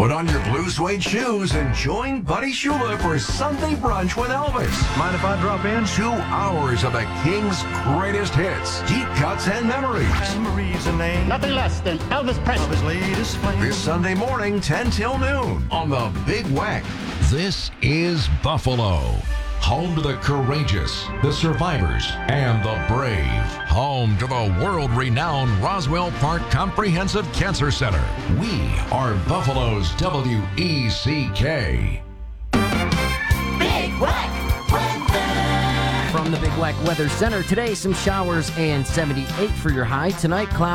Put on your blue suede shoes and join Buddy Shula for Sunday Brunch with Elvis. Mind if I drop in? 2 hours of the King's greatest hits, deep cuts, and memories. Marie's a name. Nothing less than Elvis Presley. His latest flame. This Sunday morning, 10 till noon on the Big Wack. This is Buffalo, home to the courageous, the survivors, and the brave. Home to the world-renowned Roswell Park Comprehensive Cancer Center. We are Buffalo's WECK. Big Wack Weather. From the Big Wack Weather Center, today some showers and 78 for your high. Tonight, clouds.